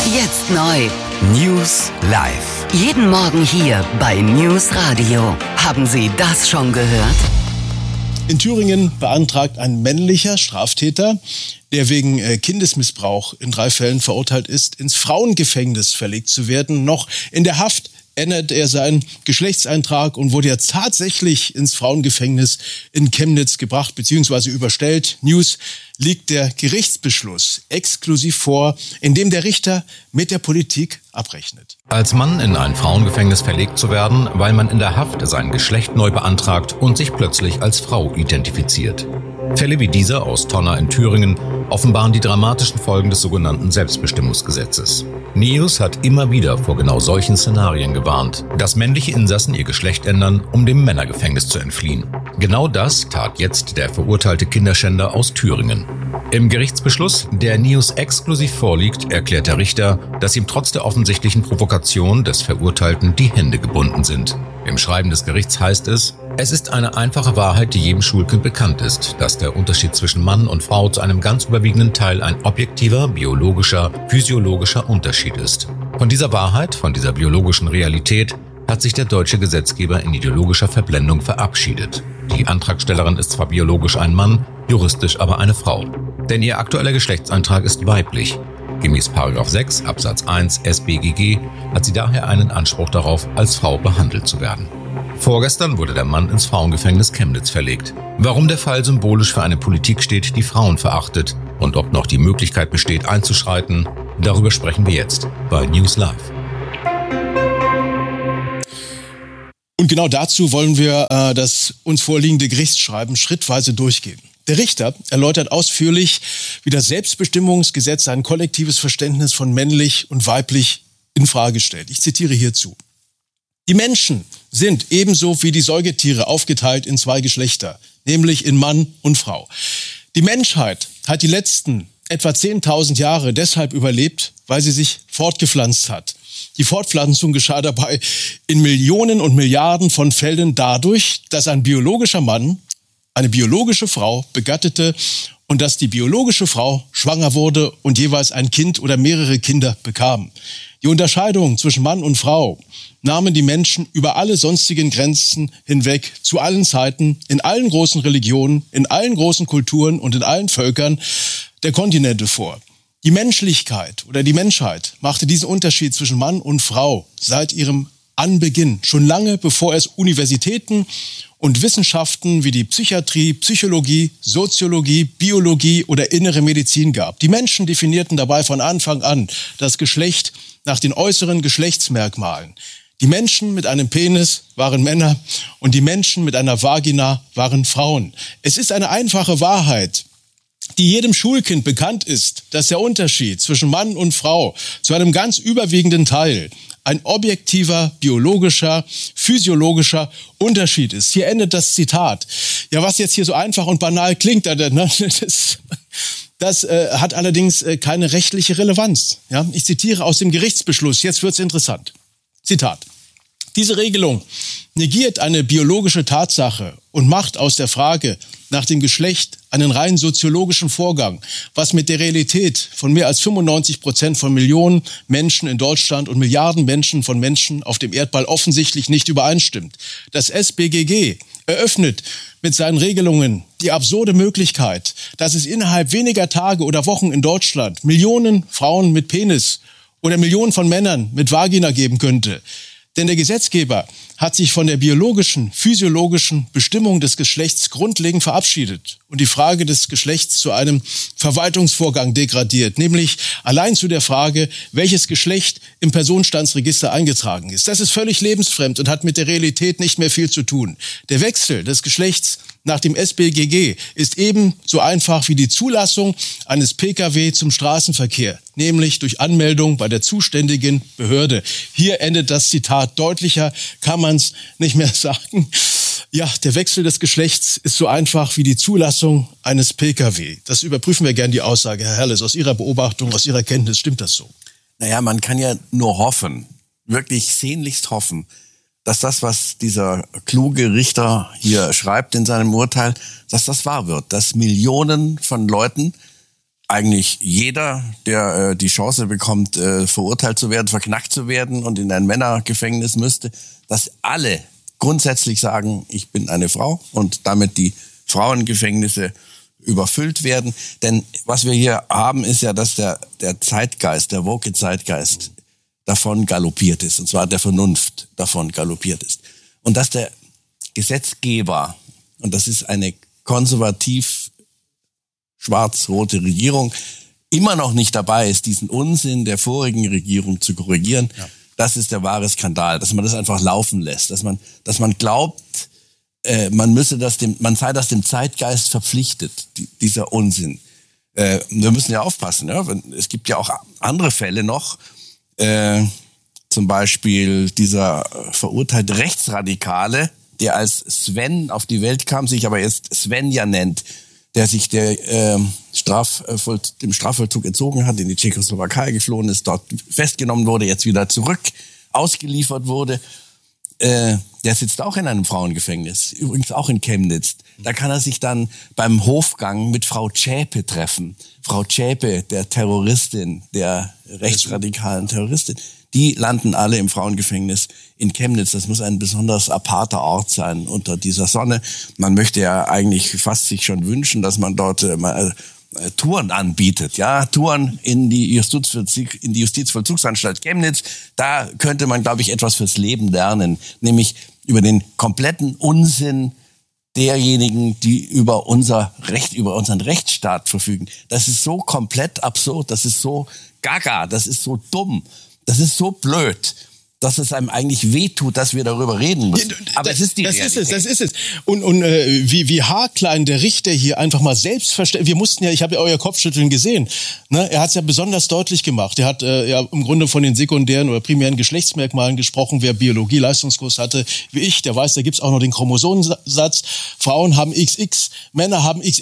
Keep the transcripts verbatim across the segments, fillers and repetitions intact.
Jetzt neu. News live. Jeden Morgen hier bei News Radio. Haben Sie das schon gehört? In Thüringen beantragt ein männlicher Straftäter, der wegen Kindesmissbrauch in drei Fällen verurteilt ist, ins Frauengefängnis verlegt zu werden. Noch in der Haft ändert er seinen Geschlechtseintrag und wurde jetzt tatsächlich ins Frauengefängnis in Chemnitz gebracht bzw. überstellt. News liegt der Gerichtsbeschluss exklusiv vor, in dem der Richter mit der Politik abrechnet. Als Mann in ein Frauengefängnis verlegt zu werden, weil man in der Haft sein Geschlecht neu beantragt und sich plötzlich als Frau identifiziert. Fälle wie dieser aus Tonna in Thüringen offenbaren die dramatischen Folgen des sogenannten Selbstbestimmungsgesetzes. News hat immer wieder vor genau solchen Szenarien gewarnt, dass männliche Insassen ihr Geschlecht ändern, um dem Männergefängnis zu entfliehen. Genau das tat jetzt der verurteilte Kinderschänder aus Thüringen. Im Gerichtsbeschluss, der News exklusiv vorliegt, erklärt der Richter, dass ihm trotz der offensichtlichen Provokation des Verurteilten die Hände gebunden sind. Im Schreiben des Gerichts heißt es: Es ist eine einfache Wahrheit, die jedem Schulkind bekannt ist, dass der Unterschied zwischen Mann und Frau zu einem ganz überwiegenden Teil ein objektiver, biologischer, physiologischer Unterschied ist. Von dieser Wahrheit, von dieser biologischen Realität hat sich der deutsche Gesetzgeber in ideologischer Verblendung verabschiedet. Die Antragstellerin ist zwar biologisch ein Mann, juristisch aber eine Frau. Denn ihr aktueller Geschlechtseintrag ist weiblich. Gemäß Paragraph sechs Absatz eins S b G G hat sie daher einen Anspruch darauf, als Frau behandelt zu werden. Vorgestern wurde der Mann ins Frauengefängnis Chemnitz verlegt. Warum der Fall symbolisch für eine Politik steht, die Frauen verachtet, und ob noch die Möglichkeit besteht, einzuschreiten, darüber sprechen wir jetzt bei News Live. Und genau dazu wollen wir äh, das uns vorliegende Gerichtsschreiben schrittweise durchgehen. Der Richter erläutert ausführlich, wie das Selbstbestimmungsgesetz ein kollektives Verständnis von männlich und weiblich in Frage stellt. Ich zitiere hierzu: Die Menschen sind ebenso wie die Säugetiere aufgeteilt in zwei Geschlechter, nämlich in Mann und Frau. Die Menschheit hat die letzten etwa zehntausend Jahre deshalb überlebt, weil sie sich fortgepflanzt hat. Die Fortpflanzung geschah dabei in Millionen und Milliarden von Fällen dadurch, dass ein biologischer Mann eine biologische Frau begattete und dass die biologische Frau schwanger wurde und jeweils ein Kind oder mehrere Kinder bekam. Die Unterscheidung zwischen Mann und Frau nahmen die Menschen über alle sonstigen Grenzen hinweg zu allen Zeiten, in allen großen Religionen, in allen großen Kulturen und in allen Völkern der Kontinente vor. Die Menschlichkeit oder die Menschheit machte diesen Unterschied zwischen Mann und Frau seit ihrem Anbeginn, schon lange bevor es Universitäten und Wissenschaften wie die Psychiatrie, Psychologie, Soziologie, Biologie oder innere Medizin gab. Die Menschen definierten dabei von Anfang an das Geschlecht nach den äußeren Geschlechtsmerkmalen. Die Menschen mit einem Penis waren Männer und die Menschen mit einer Vagina waren Frauen. Es ist eine einfache Wahrheit, die jedem Schulkind bekannt ist, dass der Unterschied zwischen Mann und Frau zu einem ganz überwiegenden Teil ein objektiver, biologischer, physiologischer Unterschied ist. Hier endet das Zitat. Ja, was jetzt hier so einfach und banal klingt, ne, das, das äh, hat allerdings äh, keine rechtliche Relevanz. Ja, ich zitiere aus dem Gerichtsbeschluss, jetzt wird's interessant. Zitat: Diese Regelung negiert eine biologische Tatsache und macht aus der Frage nach dem Geschlecht einen rein soziologischen Vorgang, was mit der Realität von mehr als fünfundneunzig Prozent von Millionen Menschen in Deutschland und Milliarden Menschen von Menschen auf dem Erdball offensichtlich nicht übereinstimmt. Das S b G G eröffnet mit seinen Regelungen die absurde Möglichkeit, dass es innerhalb weniger Tage oder Wochen in Deutschland Millionen Frauen mit Penis oder Millionen von Männern mit Vagina geben könnte. Denn der Gesetzgeber hat sich von der biologischen, physiologischen Bestimmung des Geschlechts grundlegend verabschiedet und die Frage des Geschlechts zu einem Verwaltungsvorgang degradiert, nämlich allein zu der Frage, welches Geschlecht im Personenstandsregister eingetragen ist. Das ist völlig lebensfremd und hat mit der Realität nicht mehr viel zu tun. Der Wechsel des Geschlechts nach dem S b G G ist ebenso einfach wie die Zulassung eines P K W zum Straßenverkehr, nämlich durch Anmeldung bei der zuständigen Behörde. Hier endet das Zitat. Deutlicher kann man es nicht mehr sagen. Ja, der Wechsel des Geschlechts ist so einfach wie die Zulassung eines P K W. Das überprüfen wir gern, die Aussage, Herr Herles. Aus Ihrer Beobachtung, aus Ihrer Kenntnis, stimmt das so? Naja, man kann ja nur hoffen, wirklich sehnlichst hoffen, dass das, was dieser kluge Richter hier schreibt in seinem Urteil, dass das wahr wird. Dass Millionen von Leuten eigentlich jeder, der äh, die Chance bekommt, äh, verurteilt zu werden, verknackt zu werden und in ein Männergefängnis müsste, dass alle grundsätzlich sagen, ich bin eine Frau und damit die Frauengefängnisse überfüllt werden. Denn was wir hier haben, ist ja, dass der, der Zeitgeist, der woke Zeitgeist davon galoppiert ist, und zwar der Vernunft davon galoppiert ist. Und dass der Gesetzgeber, und das ist eine konservativ schwarz-rote Regierung, immer noch nicht dabei ist, diesen Unsinn der vorigen Regierung zu korrigieren. Ja. Das ist der wahre Skandal, dass man das einfach laufen lässt, dass man, dass man glaubt, äh, man müsse das dem, man sei das dem Zeitgeist verpflichtet, die, dieser Unsinn. Äh, wir müssen ja aufpassen, ja? Es gibt ja auch andere Fälle noch, äh, zum Beispiel dieser verurteilte Rechtsradikale, der als Sven auf die Welt kam, sich aber jetzt Svenja nennt, der sich der, äh, Strafvoll, dem Strafvollzug entzogen hat, in die Tschechoslowakei geflohen ist, dort festgenommen wurde, jetzt wieder zurück ausgeliefert wurde. Äh, der sitzt auch in einem Frauengefängnis, übrigens auch in Chemnitz. Da kann er sich dann beim Hofgang mit Frau Zschäpe treffen. Frau Zschäpe, der Terroristin, der rechtsradikalen Terroristin. Die landen alle im Frauengefängnis in Chemnitz. Das muss ein besonders aparter Ort sein unter dieser Sonne. Man möchte ja eigentlich fast sich schon wünschen, dass man dort äh, mal äh, Touren anbietet. Ja, Touren in die Justizvollzug, in die Justizvollzugsanstalt Chemnitz. Da könnte man, glaube ich, etwas fürs Leben lernen, nämlich über den kompletten Unsinn derjenigen, die über unser Recht, über unseren Rechtsstaat verfügen. Das ist so komplett absurd, das ist so gaga, das ist so dumm. Das ist so blöd, dass es einem eigentlich wehtut, dass wir darüber reden müssen. Aber das, es ist die das Realität. Ist es, das ist es. Und, und äh, wie, wie haarklein der Richter hier einfach mal selbstverständlich, wir mussten ja, ich habe ja euer Kopfschütteln gesehen, ne? Er hat es ja besonders deutlich gemacht. Er hat äh, ja im Grunde von den sekundären oder primären Geschlechtsmerkmalen gesprochen. Wer Biologie-Leistungskurs hatte, wie ich, der weiß, da gibt's auch noch den Chromosomensatz. Frauen haben X X, Männer haben X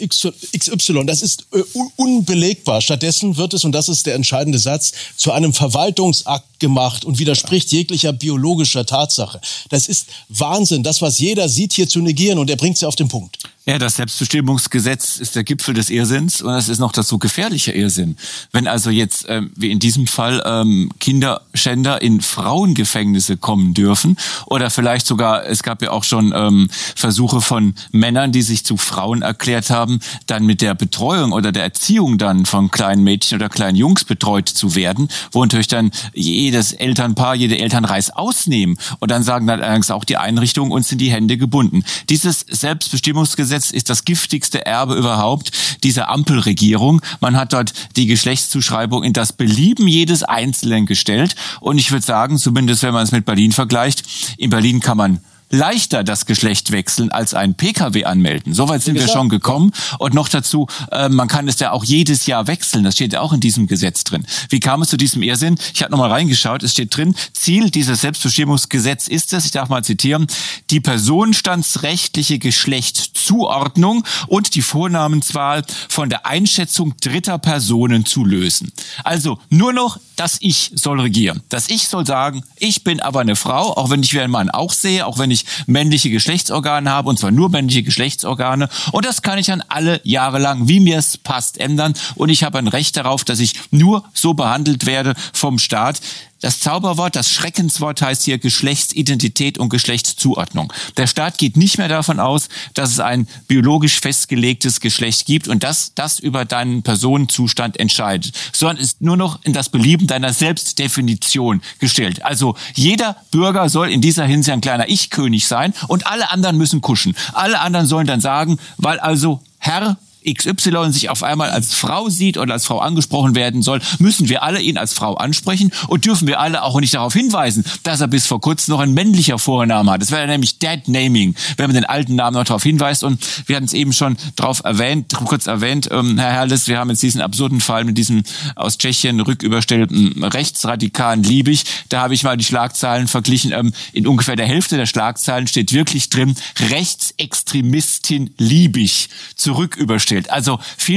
Y. Das ist äh, un- unbelegbar. Stattdessen wird es, und das ist der entscheidende Satz, zu einem Verwaltungsakt gemacht und widerspricht jeglicher biologischer Tatsache. Das ist Wahnsinn, das, was jeder sieht, hier zu negieren, und er bringt es ja auf den Punkt. Ja, das Selbstbestimmungsgesetz ist der Gipfel des Irrsinns, und es ist noch dazu gefährlicher Irrsinn. Wenn also jetzt, ähm, wie in diesem Fall, ähm, Kinderschänder in Frauengefängnisse kommen dürfen, oder vielleicht sogar, es gab ja auch schon ähm, Versuche von Männern, die sich zu Frauen erklärt haben, dann mit der Betreuung oder der Erziehung dann von kleinen Mädchen oder kleinen Jungs betreut zu werden, wo natürlich dann jedes Elternpaar, jede Elternreis ausnehmen, und dann sagen dann allerdings auch die Einrichtungen, uns sind die Hände gebunden. Dieses Selbstbestimmungsgesetz ist das giftigste Erbe überhaupt dieser Ampelregierung. Man hat dort die Geschlechtszuschreibung in das Belieben jedes Einzelnen gestellt. Und ich würde sagen, zumindest wenn man es mit Berlin vergleicht, in Berlin kann man leichter das Geschlecht wechseln als ein P K W anmelden. Soweit sind wir schon gekommen. Und noch dazu, äh, man kann es ja auch jedes Jahr wechseln. Das steht ja auch in diesem Gesetz drin. Wie kam es zu diesem Irrsinn? Ich habe nochmal reingeschaut. Es steht drin, Ziel dieses Selbstbestimmungsgesetzes ist es, ich darf mal zitieren, die personenstandsrechtliche Geschlechtszuordnung und die Vornamenswahl von der Einschätzung dritter Personen zu lösen. Also nur noch das Ich soll regieren. Das Ich soll sagen, ich bin aber eine Frau, auch wenn ich wie ein Mann auch sehe, auch wenn ich männliche Geschlechtsorgane habe, und zwar nur männliche Geschlechtsorgane. Und das kann ich dann alle Jahre lang, wie mir es passt, ändern. Und ich habe ein Recht darauf, dass ich nur so behandelt werde vom Staat. Das Zauberwort, das Schreckenswort heißt hier Geschlechtsidentität und Geschlechtszuordnung. Der Staat geht nicht mehr davon aus, dass es ein biologisch festgelegtes Geschlecht gibt und dass das über deinen Personenzustand entscheidet, sondern ist nur noch in das Belieben deiner Selbstdefinition gestellt. Also jeder Bürger soll in dieser Hinsicht ein kleiner Ich-König sein, und alle anderen müssen kuschen. Alle anderen sollen dann sagen, weil also Herr X Y sich auf einmal als Frau sieht oder als Frau angesprochen werden soll, müssen wir alle ihn als Frau ansprechen und dürfen wir alle auch nicht darauf hinweisen, dass er bis vor kurzem noch ein männlicher Vorname hat. Das wäre nämlich Dead-Naming, wenn man den alten Namen noch darauf hinweist. Und wir hatten es eben schon drauf erwähnt, kurz erwähnt, ähm, Herr Herles, wir haben jetzt diesen absurden Fall mit diesem aus Tschechien rücküberstellten Rechtsradikalen Liebig. Da habe ich mal die Schlagzeilen verglichen. Ähm, in ungefähr der Hälfte der Schlagzeilen steht wirklich drin, Rechtsextremistin Liebig zurücküberstellt. Also viele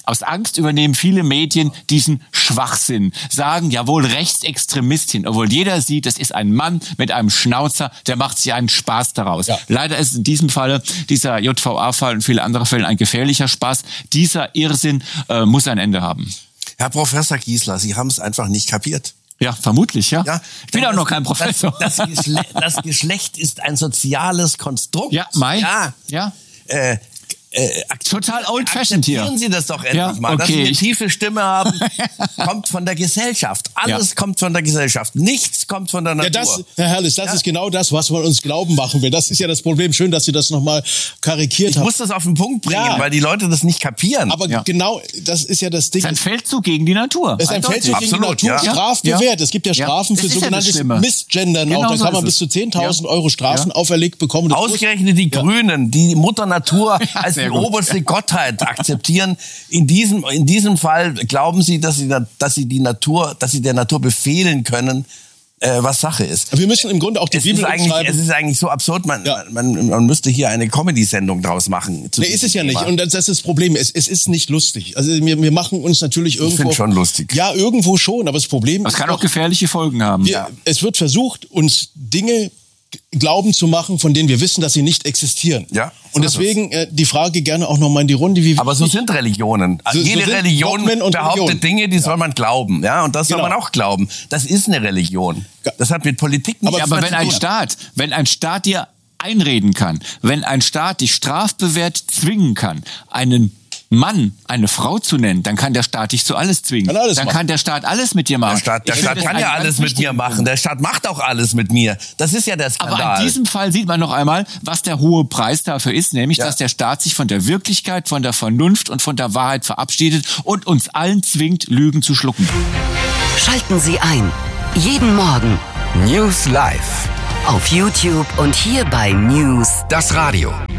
Aus Angst übernehmen viele Medien diesen Schwachsinn, sagen jawohl Rechtsextremistin, obwohl jeder sieht, das ist ein Mann mit einem Schnauzer, der macht sich einen Spaß daraus. Ja. Leider ist in diesem Falle dieser J V A-Fall und viele andere Fälle ein gefährlicher Spaß. Dieser Irrsinn äh, muss ein Ende haben. Herr Professor Giesler, Sie haben es einfach nicht kapiert. Ja, vermutlich, ja. ja ich bin auch noch kein Professor. Das, das, Geschle- das Geschlecht ist ein soziales Konstrukt. Ja, Mai. Ja. ja. Äh, Äh, Total old-fashioned hier. Akzeptieren Sie das doch endlich ja, mal, okay. dass Sie eine tiefe Stimme haben. Kommt von der Gesellschaft. Alles ja. kommt von der Gesellschaft. Nichts kommt von der Natur. Ja, das, Herr Herrles, das ja. ist genau das, was man uns glauben machen will. Das ist ja das Problem. Schön, dass Sie das nochmal karikiert ich haben. Ich muss das auf den Punkt bringen, ja. weil die Leute das nicht kapieren. Aber ja. genau, das ist ja das Ding. Es ist ein Feldzug gegen die Natur. Es ist ein Feldzug gegen Absolut, die Natur, ja. strafbewehrt. Es gibt ja Strafen ja. für sogenanntes ja Missgendern genau auch. Da so kann man es. bis zu zehntausend ja. Euro Strafen ja. auferlegt bekommen. Das Ausgerechnet die ja. Grünen, die Mutter Natur als die gut. oberste Gottheit akzeptieren. In diesem, in diesem Fall glauben sie, dass sie, dass sie die Natur, dass sie der Natur befehlen können, äh, was Sache ist. Wir müssen im Grunde auch die es Bibel ist eigentlich, umschreiben. Es ist eigentlich so absurd, man, ja. man, man müsste hier eine Comedy-Sendung draus machen. Nee, ist es ja nicht. Und das ist das Problem. Es, es ist nicht lustig. Also wir, wir machen uns natürlich irgendwo... Ich finde schon lustig. Ja, irgendwo schon. Aber das Problem das ist... Das kann doch, auch gefährliche Folgen haben. Wir, ja. Es wird versucht, uns Dinge glauben zu machen, von denen wir wissen, dass sie nicht existieren. Ja, so und deswegen äh, die Frage gerne auch noch mal in die Runde. Wie Aber so sind Religionen. So, Jede so sind Religion behauptet Religion. Dinge, die ja. soll man glauben. Ja, und das genau. soll man auch glauben. Das ist eine Religion. Das hat mit Politik nichts aber, aber wenn ein Staat, wenn ein Staat dir einreden kann, wenn ein Staat dich strafbewehrt zwingen kann, einen Mann eine Frau zu nennen, dann kann der Staat dich zu alles zwingen. Kann alles dann machen. kann der Staat alles mit dir machen. Der Staat, der Ich Staat finde, kann ja alles mit mir machen. Der Staat macht auch alles mit mir. Das ist ja der Skandal. Aber in diesem Fall sieht man noch einmal, was der hohe Preis dafür ist, nämlich, ja. dass der Staat sich von der Wirklichkeit, von der Vernunft und von der Wahrheit verabschiedet und uns allen zwingt, Lügen zu schlucken. Schalten Sie ein. Jeden Morgen. News Live. Auf YouTube und hier bei News. Das Radio.